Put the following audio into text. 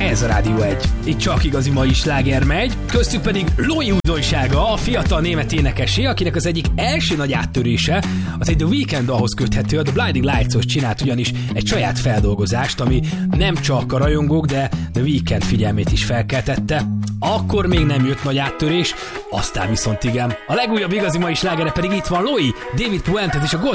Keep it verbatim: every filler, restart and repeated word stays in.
Ez a Rádió egy. Itt csak igazi mai sláger megy, köztük pedig Loi újdonsága, a fiatal német énekesé, akinek az egyik első nagy áttörése az egy The Weeknd ahhoz köthető, a The Blinding Lights-hoz csinált ugyanis egy saját feldolgozást, ami nem csak a rajongók, de The Weeknd figyelmét is felkeltette. Akkor még nem jött nagy áttörés, aztán viszont igen. A legújabb igazi mai slágere pedig itt van, Loi, David Puentes és a God